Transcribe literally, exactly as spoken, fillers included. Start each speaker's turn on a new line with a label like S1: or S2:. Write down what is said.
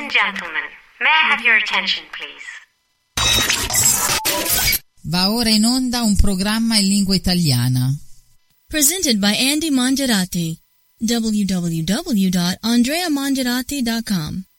S1: and gentlemen, may I have your attention, please?
S2: Va ora in onda un programma in lingua italiana.
S3: Presented by Andy Mangiarati. w w w dot andrea mangiarati dot com